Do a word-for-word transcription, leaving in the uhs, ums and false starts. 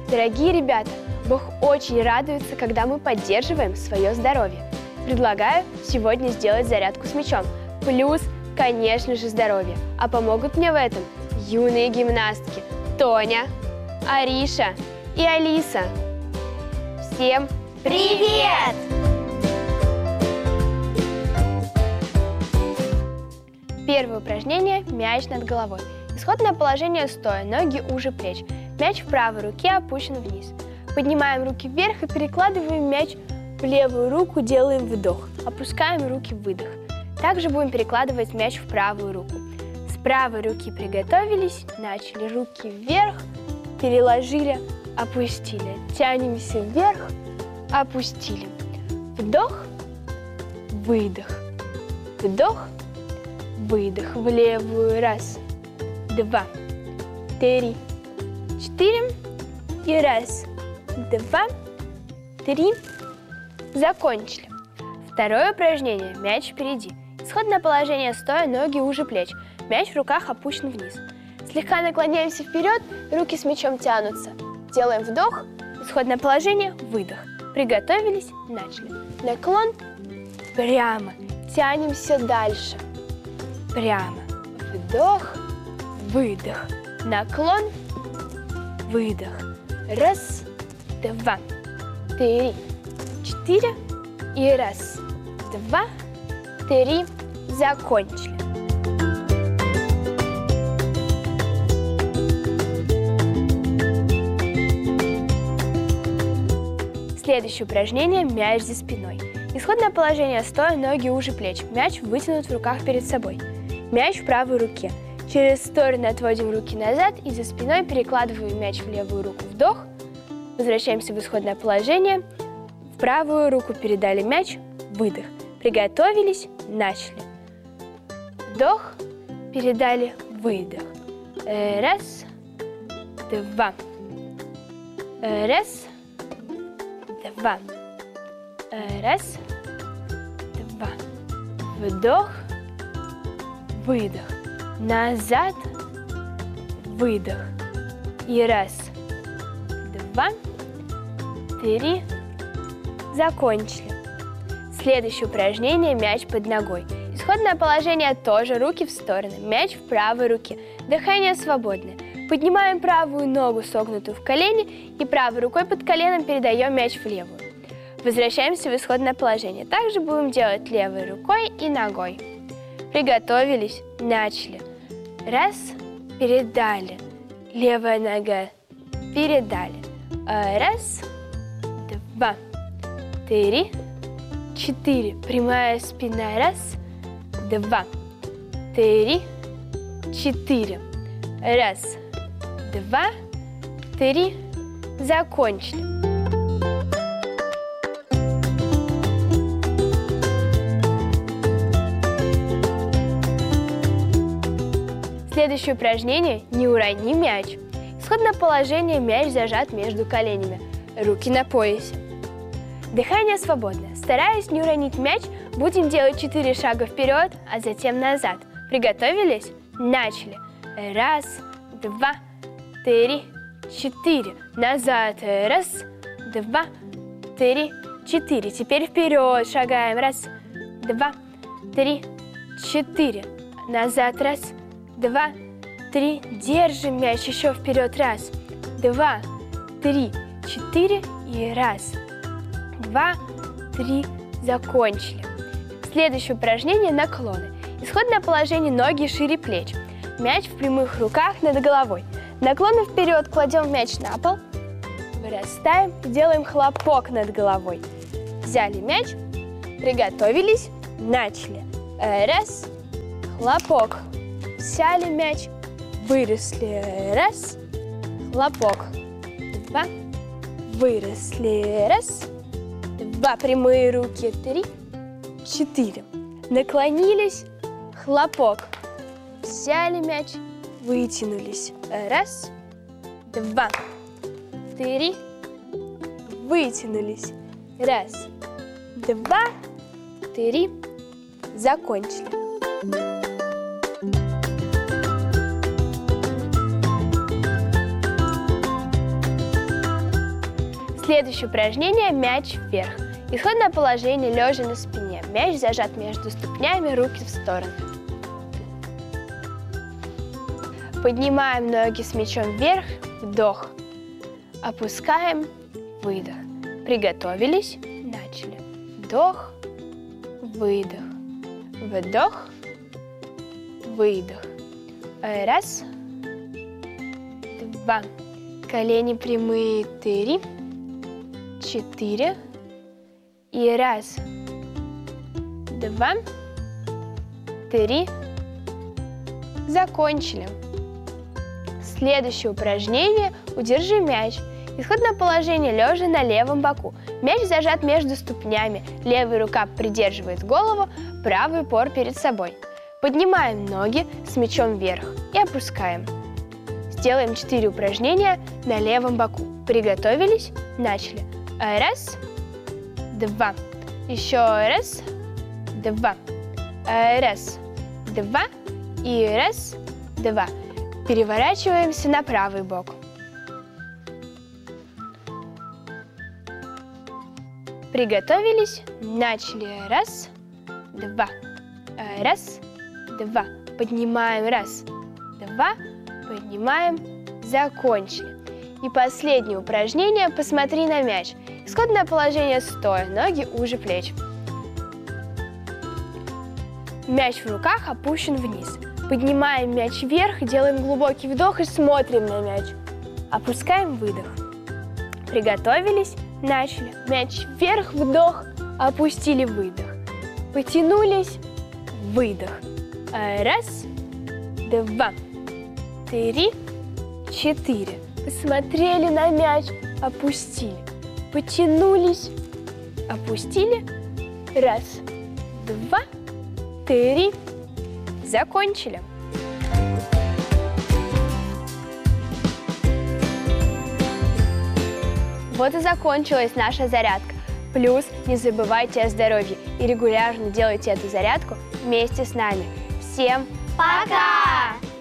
Дорогие ребята, Бог очень радуется, когда мы поддерживаем свое здоровье. Предлагаю сегодня сделать зарядку с мячом. Плюс, конечно же, здоровье. А помогут мне в этом юные гимнастки Тоня, Ариша и Алиса. Всем привет! Первое упражнение – мяч над головой. Исходное положение стоя, ноги уже плеч. Мяч в правой руке опущен вниз. Поднимаем руки вверх и перекладываем мяч в левую руку, делаем вдох. Опускаем руки в выдох. Также будем перекладывать мяч в правую руку. С правой руки приготовились, начали руки вверх, переложили, опустили. Тянемся вверх, опустили. Вдох, выдох. Вдох, выдох. В левую. Раз, два, три, четыре. И раз, два, три. Закончили. Второе упражнение. Мяч впереди. Исходное положение стоя, ноги уже плеч. Мяч в руках опущен вниз. Слегка наклоняемся вперед, руки с мячом тянутся. Делаем вдох. Исходное положение. Выдох. Приготовились. Начали. Наклон. Прямо. Тянемся дальше. Прямо. Вдох. Выдох. Наклон. Выдох. Раз, два, три, четыре. И раз, два, три. Закончили. Следующее упражнение – мяч за спиной. Исходное положение стоя, ноги уже плеч. Мяч вытянут в руках перед собой. Мяч в правой руке. Через стороны отводим руки назад и за спиной перекладываем мяч в левую руку. Вдох. Возвращаемся в исходное положение. В правую руку передали мяч. Выдох. Приготовились. Начали. Вдох. Передали. Выдох. Раз. Два. Раз. Два. Раз. Два. Вдох. Выдох. Назад, выдох. И раз, два, три. Закончили. Следующее упражнение – мяч под ногой. Исходное положение тоже руки в стороны. Мяч в правой руке. Дыхание свободное. Поднимаем правую ногу, согнутую в колени, и правой рукой под коленом передаем мяч в левую. Возвращаемся в исходное положение. Также будем делать левой рукой и ногой. Приготовились, начали. Раз, передали. Левая нога, передали. Раз, два, три, четыре. Прямая спина. Раз, два, три, четыре. Раз, два, три. Закончили. Следующее упражнение – не урони мяч. Исходное положение – мяч зажат между коленями. Руки на поясе. Дыхание свободное. Стараясь не уронить мяч, будем делать четыре шага вперед, а затем назад. Приготовились? Начали. Раз, два, три, четыре. Назад. Раз, два, три, четыре. Теперь вперед шагаем. Раз, два, три, четыре. Назад. Раз, два, три. Держим мяч еще вперед. Раз, два, три, четыре. И раз, два, три. Закончили. Следующее упражнение – наклоны. Исходное положение – ноги шире плеч. Мяч в прямых руках над головой. Наклоны вперед, кладем мяч на пол. Вырастаем, делаем хлопок над головой. Взяли мяч, приготовились, начали. Раз, хлопок. Взяли мяч, выросли. Раз, хлопок. Два, выросли. Раз, два, прямые руки. Три, четыре. Наклонились, хлопок. Взяли мяч, вытянулись. Раз, два, три, вытянулись. Раз, два, три. Закончили. Следующее упражнение – мяч вверх. Исходное положение лежа на спине. Мяч зажат между ступнями, руки в стороны. Поднимаем ноги с мячом вверх, вдох. Опускаем, выдох. Приготовились, начали. Вдох, выдох, вдох, выдох. Раз, два. Колени прямые, три, четыре. И раз, два, три. Закончили. Следующее упражнение – удержи мяч. Исходное положение лежа на левом боку. Мяч зажат между ступнями. Левая рука придерживает голову, правый упор перед собой. Поднимаем ноги с мячом вверх и опускаем. Сделаем четыре упражнения на левом боку. Приготовились, начали. Раз, два. Еще раз, два. Раз, два. И раз, два. Переворачиваемся на правый бок. Приготовились, начали. Раз, два. Раз, два. Поднимаем. Раз, два. Поднимаем. Закончили. И последнее упражнение. Посмотри на мяч. Исходное положение стоя. Ноги уже плеч. Мяч в руках опущен вниз. Поднимаем мяч вверх, делаем глубокий вдох и смотрим на мяч. Опускаем, выдох. Приготовились, начали. Мяч вверх, вдох, опустили, выдох. Потянулись, выдох. Раз, два, три, четыре. Посмотрели на мяч, опустили. Потянулись, опустили. Раз, два, три. Закончили. Вот и закончилась наша зарядка. Плюс не забывайте о здоровье и регулярно делайте эту зарядку вместе с нами. Всем пока!